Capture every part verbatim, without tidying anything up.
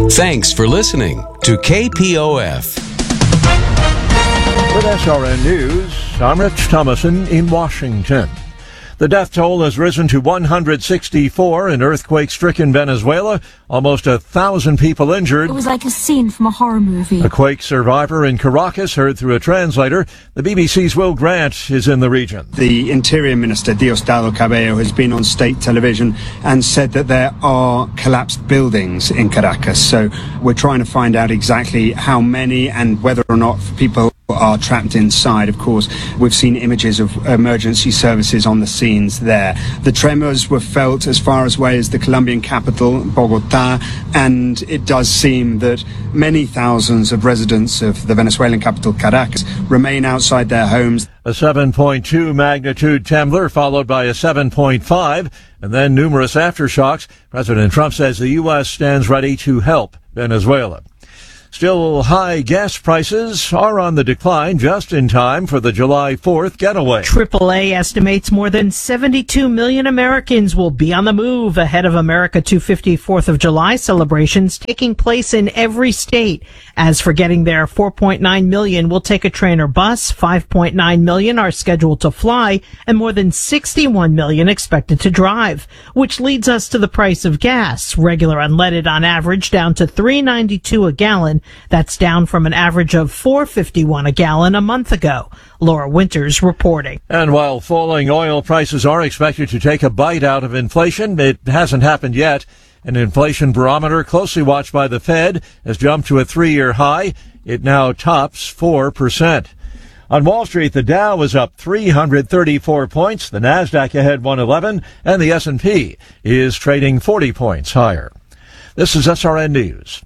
Thanks for listening to K P O F. With S R N News, I'm Rich Thomason in Washington. The death toll has risen to one hundred sixty-four in earthquake-stricken Venezuela. Almost a thousand people injured. It was like a scene from a horror movie. A quake survivor in Caracas heard through a translator. The B B C's Will Grant is in the region. The Interior Minister, Diosdado Cabello, has been on state television and said that there are collapsed buildings in Caracas. So we're trying to find out exactly how many and whether or not people are trapped inside. Of course, we've seen images of emergency services on the scenes there. The tremors were felt as far away as the Colombian capital, Bogota, and it does seem that many thousands of residents of the Venezuelan capital, Caracas, remain outside their homes. A seven point two magnitude tremor followed by a seven point five and then numerous aftershocks. President Trump says the U S stands ready to help Venezuela. Still, high gas prices are on the decline just in time for the July fourth getaway. triple A estimates more than seventy-two million Americans will be on the move ahead of America two fifty fourth of July celebrations taking place in every state. As for getting there, four point nine million will take a train or bus, five point nine million are scheduled to fly, and more than sixty-one million expected to drive. Which leads us to the price of gas. Regular unleaded on average down to three ninety-two a gallon. That's down from an average of four fifty-one a gallon a month ago. Laura Winters reporting. And while falling oil prices are expected to take a bite out of inflation, it hasn't happened yet. An inflation barometer closely watched by the Fed has jumped to a three-year high. It now tops four percent. On Wall Street, the Dow is up three hundred thirty-four points, the Nasdaq ahead one eleven, and the S and P is trading forty points higher. This is S R N News.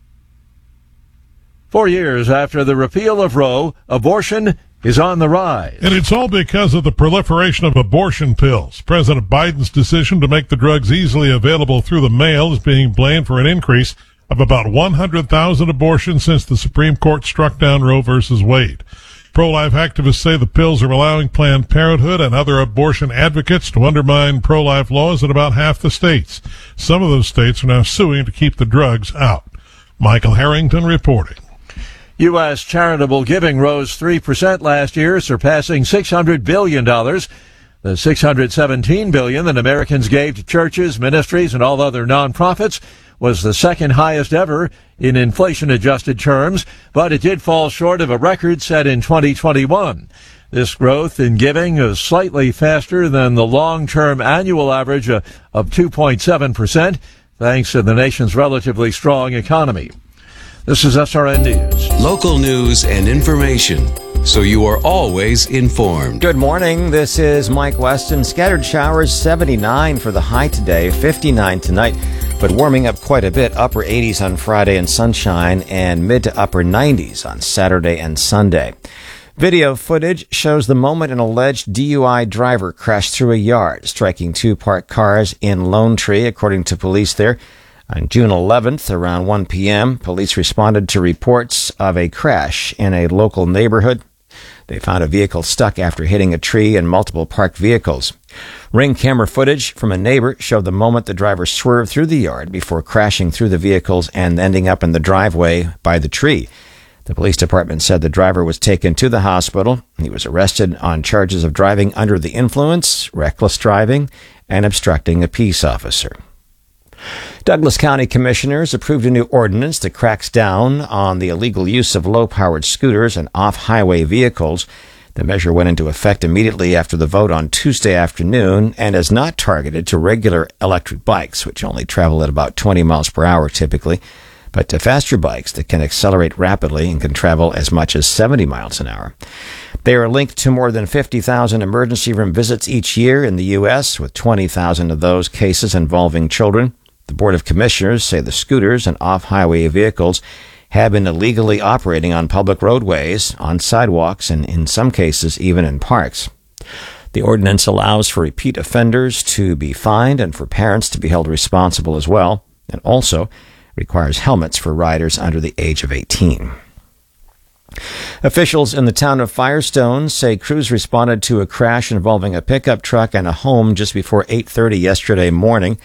Four years after the repeal of Roe, abortion is on the rise. And it's all because of the proliferation of abortion pills. President Biden's decision to make the drugs easily available through the mail is being blamed for an increase of about one hundred thousand abortions since the Supreme Court struck down Roe versus Wade. Pro-life activists say the pills are allowing Planned Parenthood and other abortion advocates to undermine pro-life laws in about half the states. Some of those states are now suing to keep the drugs out. Michael Harrington reporting. U S charitable giving rose three percent last year, surpassing six hundred billion dollars. The six hundred seventeen billion dollars that Americans gave to churches, ministries, and all other nonprofits was the second highest ever in inflation-adjusted terms, but it did fall short of a record set in twenty twenty-one. This growth in giving is slightly faster than the long-term annual average of two point seven percent, thanks to the nation's relatively strong economy. This is S R N News. Local news and information, so you are always informed. Good morning. This is Mike Weston. Scattered showers, seventy-nine for the high today, fifty-nine tonight, but warming up quite a bit. Upper eighties on Friday and sunshine, and mid to upper nineties on Saturday and Sunday. Video footage shows the moment an alleged D U I driver crashed through a yard, striking two parked cars in Lone Tree, according to police there. On June eleventh, around one p.m., police responded to reports of a crash in a local neighborhood. They found a vehicle stuck after hitting a tree and multiple parked vehicles. Ring camera footage from a neighbor showed the moment the driver swerved through the yard before crashing through the vehicles and ending up in the driveway by the tree. The police department said the driver was taken to the hospital. He was arrested on charges of driving under the influence, reckless driving, and obstructing a peace officer. Douglas County commissioners approved a new ordinance that cracks down on the illegal use of low-powered scooters and off-highway vehicles. The measure went into effect immediately after the vote on Tuesday afternoon and is not targeted to regular electric bikes, which only travel at about twenty miles per hour typically, but to faster bikes that can accelerate rapidly and can travel as much as seventy miles an hour. They are linked to more than fifty thousand emergency room visits each year in the U S, with twenty thousand of those cases involving children. The Board of Commissioners say the scooters and off-highway vehicles have been illegally operating on public roadways, on sidewalks, and in some cases even in parks. The ordinance allows for repeat offenders to be fined and for parents to be held responsible as well, and also requires helmets for riders under the age of eighteen. Officials in the town of Firestone say crews responded to a crash involving a pickup truck and a home just before eight thirty yesterday morning.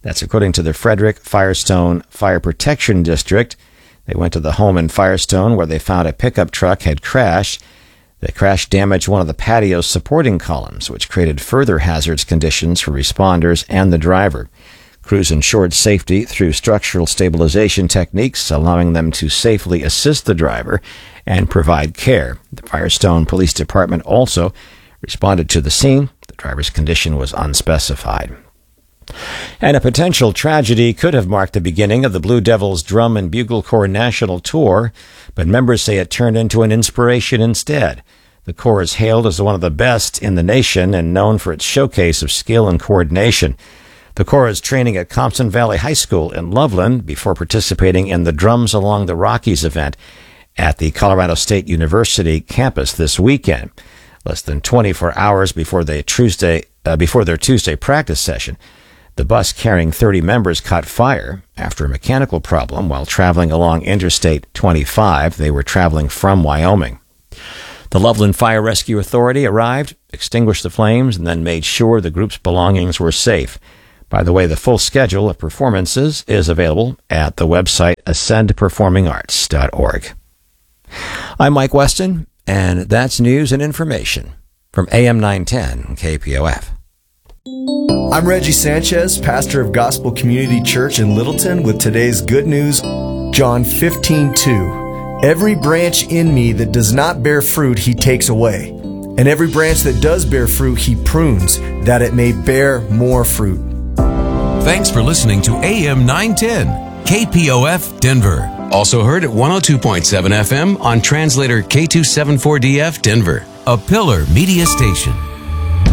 That's according to the Frederick Firestone Fire Protection District. They went to the home in Firestone where they found a pickup truck had crashed. The crash damaged one of the patio's supporting columns, which created further hazardous conditions for responders and the driver. Crews ensured safety through structural stabilization techniques, allowing them to safely assist the driver and provide care. The Firestone Police Department also responded to the scene. The driver's condition was unspecified. And a potential tragedy could have marked the beginning of the Blue Devils Drum and Bugle Corps National Tour, but members say it turned into an inspiration instead. The Corps is hailed as one of the best in the nation and known for its showcase of skill and coordination. The Corps is training at Compton Valley High School in Loveland before participating in the Drums Along the Rockies event at the Colorado State University campus this weekend. Less than twenty-four hours before, they Tuesday, uh, before their Tuesday practice session, the bus carrying thirty members caught fire after a mechanical problem while traveling along Interstate twenty-five. They were traveling from Wyoming. The Loveland Fire Rescue Authority arrived, extinguished the flames, and then made sure the group's belongings were safe. By the way, the full schedule of performances is available at the website ascend performing arts dot org. I'm Mike Weston, and that's news and information from A M nine ten K P O F. I'm Reggie Sanchez, pastor of Gospel Community Church in Littleton, with today's good news, John fifteen two. Every branch in me that does not bear fruit, he takes away. And every branch that does bear fruit, he prunes, that it may bear more fruit. Thanks for listening to A M nine ten, K P O F Denver. Also heard at one oh two point seven F M on translator K two seventy-four D F Denver, a Pillar Media station.